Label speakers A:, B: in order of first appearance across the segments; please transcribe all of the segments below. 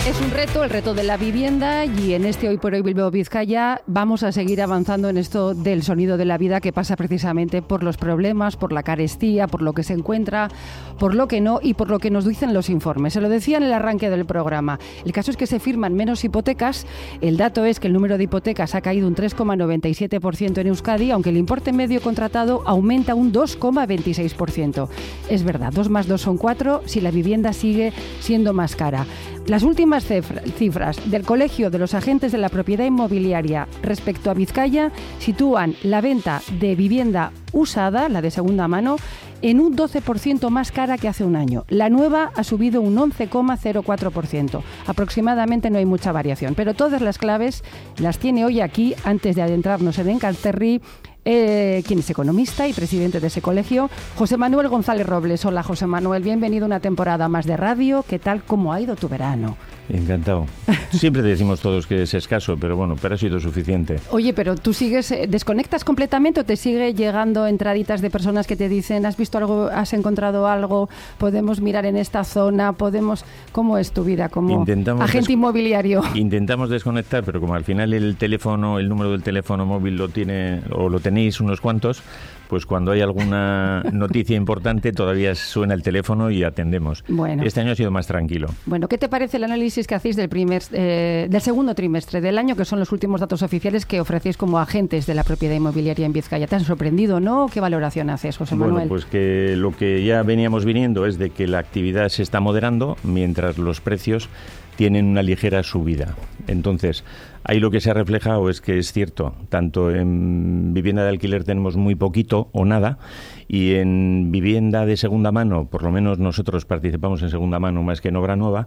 A: Es un reto, el reto de la vivienda, y en este Hoy por Hoy Bilbao Vizcaya vamos a seguir avanzando en esto del sonido de la vida, que pasa precisamente por los problemas, por la carestía, por lo que se encuentra, por lo que no y por lo que nos dicen los informes. Se lo decía en el arranque del programa. El caso es que se firman menos hipotecas. El dato es que el número de hipotecas ha caído un 3,97% en Euskadi, aunque el importe medio contratado aumenta un 2,26%. Es verdad, 2 más 2 son 4 si la vivienda sigue siendo más cara. Las últimas cifras del Colegio de los Agentes de la Propiedad Inmobiliaria respecto a Vizcaya sitúan la venta de vivienda usada, la de segunda mano, en un 12% más cara que hace un año. La nueva ha subido un 11,04%. Aproximadamente no hay mucha variación, pero todas las claves las tiene hoy aquí, antes de adentrarnos en Enkarterri, quien es economista y presidente de ese colegio, José Manuel González Robles. Hola, José Manuel, bienvenido a una temporada más de radio. ¿Qué tal? ¿Cómo ha ido tu verano?
B: Encantado. Siempre decimos todos que es escaso, pero bueno, pero ha sido suficiente.
A: Oye, pero tú ¿desconectas completamente o te sigue llegando entraditas de personas que te dicen, has visto algo, has encontrado algo, podemos mirar en esta zona, ¿cómo es tu vida como agente inmobiliario?
B: Intentamos desconectar, pero como al final el número del teléfono móvil lo tenéis unos cuantos, pues cuando hay alguna noticia importante todavía suena el teléfono y atendemos.
A: Bueno.
B: Este año ha sido más tranquilo.
A: Bueno, ¿qué te parece el análisis que hacéis del segundo trimestre del año, que son los últimos datos oficiales que ofrecéis como agentes de la propiedad inmobiliaria en Vizcaya? ¿Te han sorprendido, no? ¿Qué valoración haces, José Manuel?
B: Bueno, pues que lo que ya veníamos viniendo es de que la actividad se está moderando mientras los precios tienen una ligera subida. Entonces, ahí lo que se ha reflejado es que es cierto, tanto en vivienda de alquiler tenemos muy poquito o nada, y en vivienda de segunda mano, por lo menos nosotros participamos en segunda mano más que en obra nueva,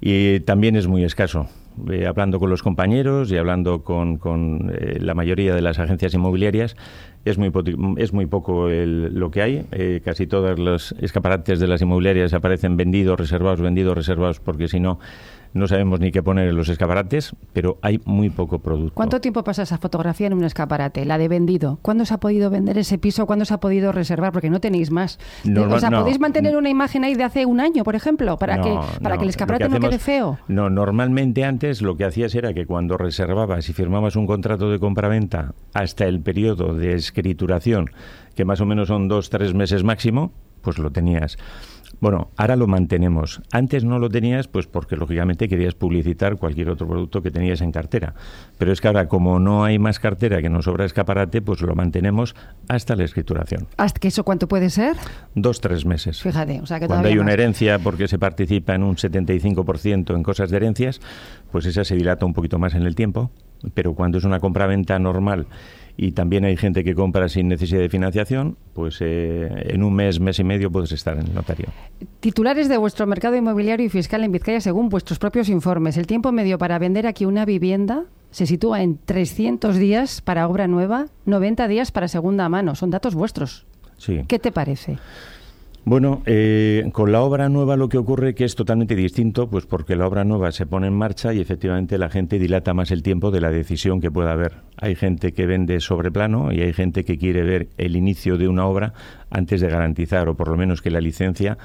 B: y también es muy escaso. Hablando con los compañeros y hablando con la mayoría de las agencias inmobiliarias, es muy poco lo que hay. Casi todos los escaparates de las inmobiliarias aparecen vendidos, reservados, porque si no sabemos ni qué poner en los escaparates, pero hay muy poco producto.
A: ¿Cuánto tiempo pasa esa fotografía en un escaparate, la de vendido? ¿Cuándo se ha podido vender ese piso? ¿Cuándo se ha podido reservar? Porque no tenéis más. ¿Podéis mantener una imagen ahí de hace un año, por ejemplo, para que el escaparate no quede feo?
B: No, normalmente antes lo que hacías era que cuando reservabas y firmabas un contrato de compraventa hasta el periodo de escrituración, que más o menos son 2-3 meses máximo, pues lo tenías. Bueno, ahora lo mantenemos. Antes no lo tenías, pues porque lógicamente querías publicitar cualquier otro producto que tenías en cartera. Pero es que ahora, como no hay más cartera, que nos sobra escaparate, pues lo mantenemos hasta la escrituración.
A: ¿Hasta que eso cuánto puede ser?
B: 2-3 meses.
A: Fíjate, o sea que
B: cuando hay una
A: más.
B: herencia, porque se participa en un 75% en cosas de herencias, pues esa se dilata un poquito más en el tiempo. Pero cuando es una compraventa normal y también hay gente que compra sin necesidad de financiación, pues en un mes y medio puedes estar en el notario.
A: Titulares de vuestro mercado inmobiliario y fiscal en Vizcaya según vuestros propios informes. El tiempo medio para vender aquí una vivienda se sitúa en 300 días para obra nueva, 90 días para segunda mano. Son datos vuestros.
B: Sí.
A: ¿Qué te parece?
B: Bueno, con la obra nueva lo que ocurre que es totalmente distinto, pues porque la obra nueva se pone en marcha y efectivamente la gente dilata más el tiempo de la decisión que pueda haber. Hay gente que vende sobre plano y hay gente que quiere ver el inicio de una obra antes de garantizar, o por lo menos que la licencia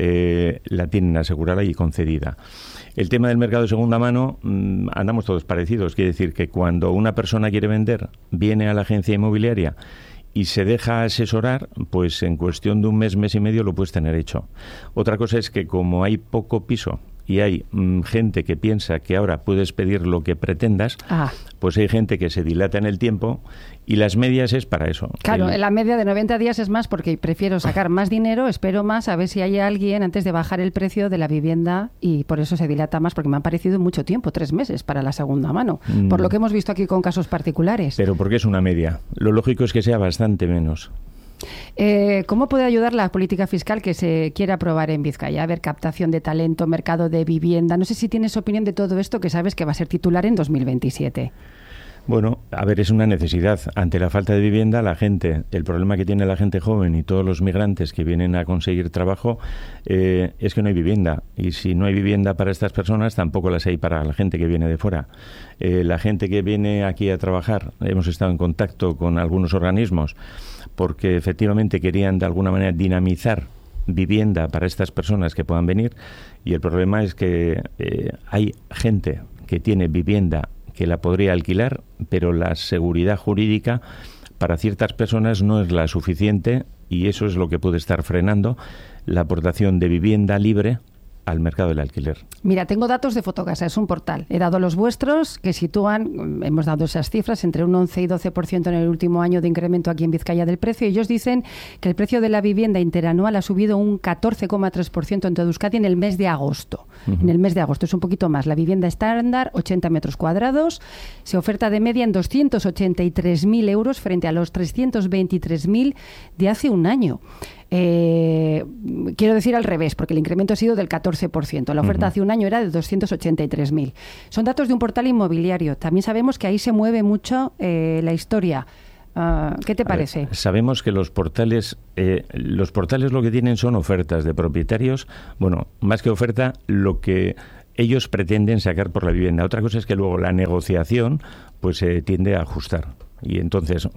B: la tienen asegurada y concedida. El tema del mercado de segunda mano, andamos todos parecidos. Quiere decir que cuando una persona quiere vender, viene a la agencia inmobiliaria y se deja asesorar, pues en cuestión de un mes y medio lo puedes tener hecho. Otra cosa es que como hay poco piso y hay gente que piensa que ahora puedes pedir lo que pretendas, pues hay gente que se dilata en el tiempo y las medias es para eso.
A: Claro, la media de 90 días es más porque prefiero sacar más dinero, espero más a ver si hay alguien antes de bajar el precio de la vivienda y por eso se dilata más, porque me han parecido mucho tiempo, 3 meses para la segunda mano, por lo que hemos visto aquí con casos particulares.
B: Pero porque es una media. Lo lógico es que sea bastante menos.
A: ¿Cómo puede ayudar la política fiscal que se quiere aprobar en Vizcaya? A ver, captación de talento, mercado de vivienda. No sé si tienes opinión de todo esto, que sabes que va a ser titular en 2027.
B: Bueno, a ver, es una necesidad. Ante la falta de vivienda, el problema que tiene la gente joven y todos los migrantes que vienen a conseguir trabajo es que no hay vivienda. Y si no hay vivienda para estas personas, tampoco las hay para la gente que viene de fuera. La gente que viene aquí a trabajar, hemos estado en contacto con algunos organismos porque efectivamente querían de alguna manera dinamizar vivienda para estas personas que puedan venir, y el problema es que hay gente que tiene vivienda que la podría alquilar, pero la seguridad jurídica para ciertas personas no es la suficiente, y eso es lo que puede estar frenando la aportación de vivienda libre al mercado del alquiler.
A: Mira, tengo datos de Fotocasa, es un portal. He dado los vuestros, que sitúan, hemos dado esas cifras, entre un 11 y 12% en el último año de incremento aquí en Vizcaya del precio. Y ellos dicen que el precio de la vivienda interanual ha subido un 14,3% en todo Euskadi en el mes de agosto. En el mes de agosto es un poquito más. La vivienda estándar, 80 metros cuadrados, se oferta de media en 283.000 euros frente a los 323.000 de hace un año. Quiero decir al revés, porque el incremento ha sido del 14%. La oferta hace un año era de 283.000. Son datos de un portal inmobiliario. También sabemos que ahí se mueve mucho la historia. ¿Qué te parece?
B: Sabemos que los portales lo que tienen son ofertas de propietarios. Bueno, más que oferta, lo que ellos pretenden sacar por la vivienda. Otra cosa es que luego la negociación pues se tiende a ajustar. Y entonces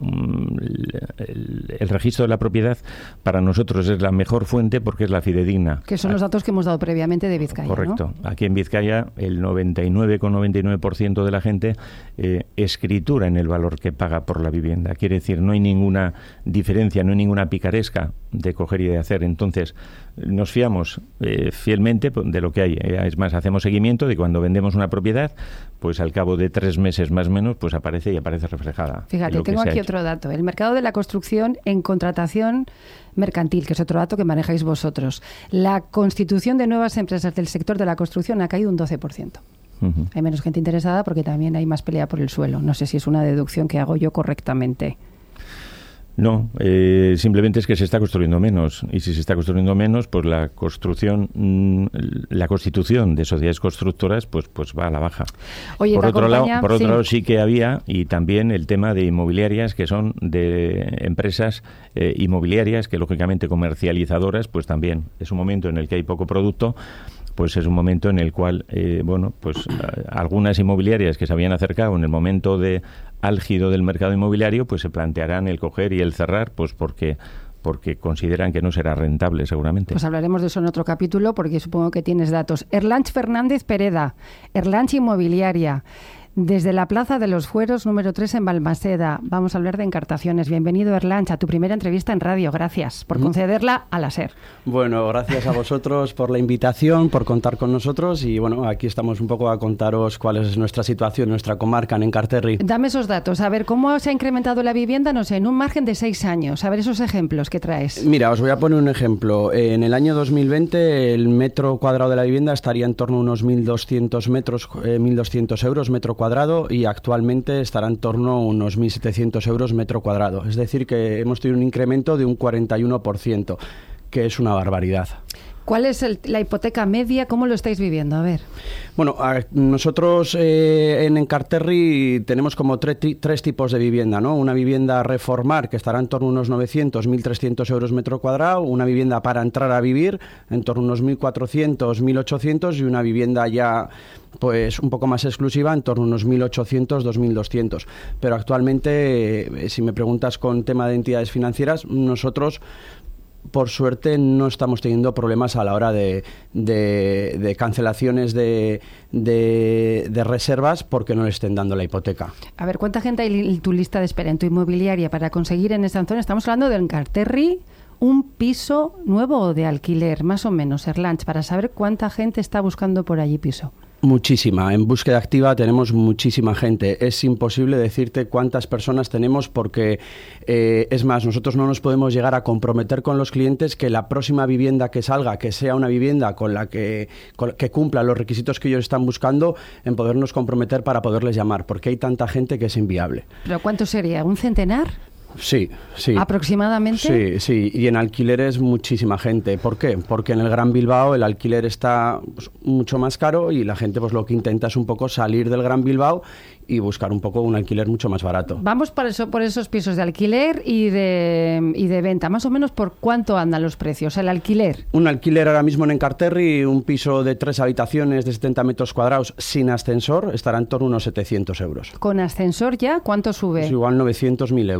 B: el registro de la propiedad para nosotros es la mejor fuente porque es la fidedigna.
A: Que son los datos que hemos dado previamente de Vizcaya.
B: Correcto.
A: ¿No?
B: Aquí en Vizcaya el 99,99% de la gente escritura en el valor que paga por la vivienda. Quiere decir, no hay ninguna diferencia, no hay ninguna picaresca de coger y de hacer. Entonces nos fiamos fielmente de lo que hay. Es más, hacemos seguimiento de cuando vendemos una propiedad, pues al cabo de 3 meses más o menos, pues aparece reflejada.
A: Fíjate, tengo aquí otro dato. El mercado de la construcción en contratación mercantil, que es otro dato que manejáis vosotros. La constitución de nuevas empresas del sector de la construcción ha caído un 12%. Hay menos gente interesada porque también hay más pelea por el suelo. No sé si es una deducción que hago yo correctamente.
B: No, simplemente es que se está construyendo menos, y si se está construyendo menos, pues la constitución de sociedades constructoras pues va a la baja.
A: Oye,
B: por otro lado sí que había, y también el tema de inmobiliarias, que son de empresas inmobiliarias que lógicamente comercializadoras, pues también es un momento en el que hay poco producto. Pues es un momento en el cual, algunas inmobiliarias que se habían acercado en el momento de álgido del mercado inmobiliario, pues se plantearán el coger y el cerrar, pues porque consideran que no será rentable, seguramente.
A: Pues hablaremos de eso en otro capítulo, porque supongo que tienes datos. Erlanch Fernández Pereda, Erlanch Inmobiliaria, desde la Plaza de los Fueros, número 3 en Balmaseda. Vamos a hablar de encartaciones. Bienvenido, Erlanch, a tu primera entrevista en radio. Gracias por concederla a la SER.
C: Bueno, gracias a vosotros por la invitación, por contar con nosotros, y bueno, aquí estamos un poco a contaros cuál es nuestra situación, nuestra comarca en Enkarterri.
A: Dame esos datos, a ver, ¿cómo se ha incrementado la vivienda, no sé, en un margen de 6 años? A ver esos ejemplos que traes.
C: Mira, os voy a poner un ejemplo. En el año 2020 el metro cuadrado de la vivienda estaría en torno a unos 1.200 euros metro cuadrado, y actualmente estará en torno a unos 1.700 euros metro cuadrado. Es decir, que hemos tenido un incremento de un 41%, que es una barbaridad.
A: ¿Cuál es la hipoteca media? ¿Cómo lo estáis viviendo? A ver.
C: Bueno, nosotros en Enkarterri tenemos como tres tipos de vivienda, ¿no? Una vivienda a reformar, que estará en torno a unos 900, 1.300 euros metro cuadrado, una vivienda para entrar a vivir, en torno a unos 1.400, 1.800, y una vivienda ya pues un poco más exclusiva, en torno a unos 1.800, 2.200. Pero actualmente, si me preguntas con tema de entidades financieras, nosotros por suerte no estamos teniendo problemas a la hora de cancelaciones de reservas porque no le estén dando la hipoteca.
A: A ver, ¿cuánta gente hay en tu lista de espera en tu inmobiliaria para conseguir en esta zona? Estamos hablando de Enkarterri, un piso nuevo o de alquiler, más o menos, Erlanch, para saber cuánta gente está buscando por allí piso.
C: Muchísima. En búsqueda activa tenemos muchísima gente. Es imposible decirte cuántas personas tenemos porque, es más, nosotros no nos podemos llegar a comprometer con los clientes que la próxima vivienda que salga, que sea una vivienda con la que cumpla los requisitos que ellos están buscando, en podernos comprometer para poderles llamar, porque hay tanta gente que es inviable.
A: ¿Pero cuánto sería? ¿Un centenar?
C: Sí.
A: ¿Aproximadamente?
C: Sí. Y en alquileres muchísima gente. ¿Por qué? Porque en el Gran Bilbao el alquiler está pues mucho más caro y la gente pues lo que intenta es un poco salir del Gran Bilbao y buscar un poco un alquiler mucho más barato.
A: Vamos por esos pisos de alquiler y de venta. Más o menos, ¿por cuánto andan los precios? El alquiler.
C: Un alquiler ahora mismo en Enkarterri, un piso de 3 habitaciones de 70 metros cuadrados sin ascensor, estará en torno a unos 700 euros.
A: ¿Con ascensor ya? ¿Cuánto sube?
C: Pues igual 900.000 euros.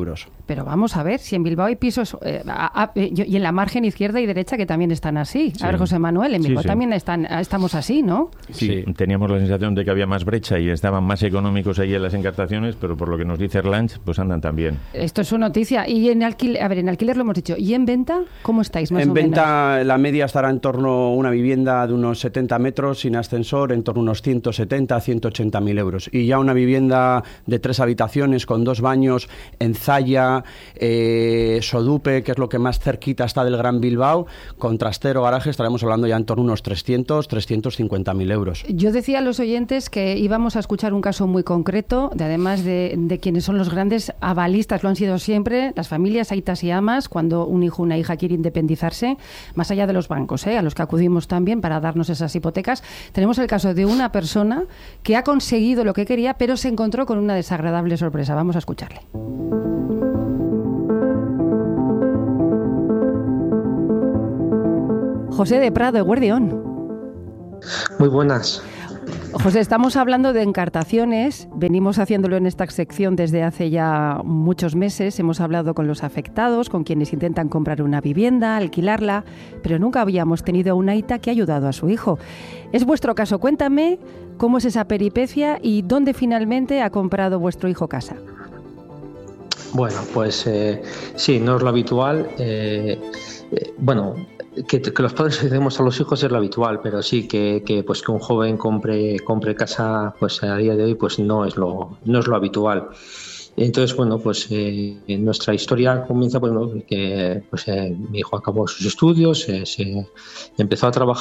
A: pero vamos a ver, si en Bilbao hay pisos y en la margen izquierda y derecha que también están así. A ver, José Manuel, en Bilbao también estamos así, ¿no?
B: Sí, teníamos la sensación de que había más brecha y estaban más económicos ahí en las encartaciones, pero por lo que nos dice Erlanz, pues andan también.
A: Esto es su noticia. Y en alquiler lo hemos dicho. ¿Y en venta cómo estáis más o menos?
C: En venta la media estará en torno a una vivienda de unos 70 metros sin ascensor, en torno a unos 170 a 180.000 euros. Y ya una vivienda de 3 habitaciones con 2 baños en Zalla, Sodupe, que es lo que más cerquita está del Gran Bilbao, con trastero, garaje, estaremos hablando ya en torno a unos 350.000 euros.
A: Yo decía a los oyentes que íbamos a escuchar un caso muy concreto, además de quienes son los grandes avalistas, lo han sido siempre, las familias aitas y amas, cuando un hijo o una hija quiere independizarse, más allá de los bancos, a los que acudimos también para darnos esas hipotecas. Tenemos el caso de una persona que ha conseguido lo que quería, pero se encontró con una desagradable sorpresa. Vamos a escucharle. José de Prado, Eguerdión.
D: Muy buenas.
A: José, estamos hablando de encartaciones, venimos haciéndolo en esta sección desde hace ya muchos meses, hemos hablado con los afectados, con quienes intentan comprar una vivienda, alquilarla, pero nunca habíamos tenido a una aita que ha ayudado a su hijo. Es vuestro caso, cuéntame cómo es esa peripecia y dónde finalmente ha comprado vuestro hijo casa.
D: Bueno, pues sí, no es lo habitual. Que los padres ayudemos a los hijos es lo habitual, pero sí que un joven compre casa, pues a día de hoy pues no es lo habitual. Entonces, nuestra historia comienza que mi hijo acabó sus estudios, se empezó a trabajar